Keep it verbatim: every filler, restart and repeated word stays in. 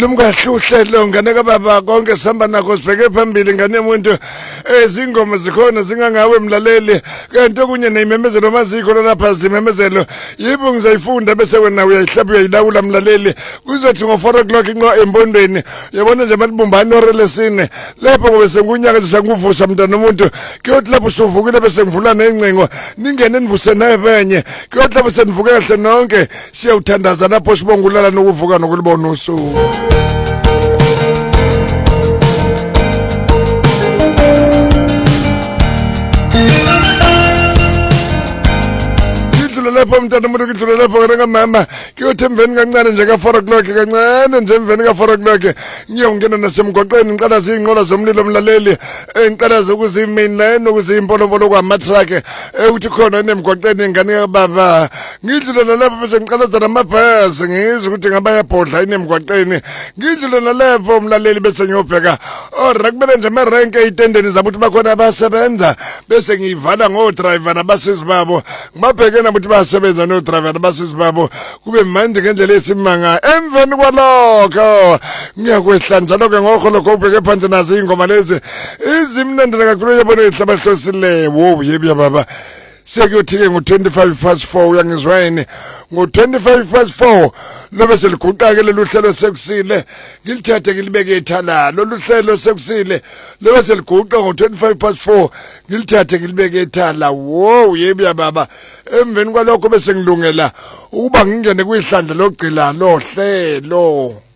Lumkahle uhlelo ngane kababa konke sihamba nakho sibheke phambili ngane umuntu ezingoma zikhona zingangawe mlaleli kanti okunye nememezelo mazikho lapha zimemezelo yibo ngizayifunda bese wena uyayihlaba uyayilawula mlaleli kuzothi ngo four o'clock inqwa embondweni yabona nje malibumbani orelesine lapho ngobe sengunyaka zisanguvusa mntana umuntu kuyothi lapho usuvukile bese ngivula nezincingo ningene nivuse nabenye kuyothi lapho senivuke kahle nonke siyawuthandaza lapho sibongulala nokuvuka nokulibona usuku lapho mntana umuntu kidlula lapho ngaka mama kuyothi emveni kancane nje ka four o'clock kancane nje emveni ka four o'clock ngiyongena nasemgwaqweni ngiqala zinqola zomlilo mlaleli ngiqala zokuzimain line okuzimpolopolo kwamatruck ukuthi khona enemgwaqweni ingane kababa ngidlula lapho bese ngiqala zana amabhasi ngizwe ukuthi ngaba yabhodla enemgwaqweni ngidlula lapho mlaleli bese ngiyobheka ora kumele nje amarenke eyitendeni zabo ukuthi bakhona abasebenza bese ngiyivala ngo driver nabasizi babo ngibabheke nabo basebenza no driver basisi babo kube manje ngendlela esimanga emveni kwalokho ngiyakwehla njalo ke ngokho lokho ubheke phansi nazi ingoma lezi izimnandela kakhulu yabona ihlaba hlosile wo yebiya baba sekuyothi-ke ngo twenty-five past four uyangizwayini ngo twenty-five past four lobe seliguqa-ke lolu hlelo sekusile ngilithathe ngilibeke ethala lolu hlelo sekusile lobe seliguqa ngo twenty-five past four ngilithathe ngilibeke ethala wo yebiya baba emveni kwalokho bese ngilungela ukuba ngingene kuyihlandla lokugcila lo hlelo.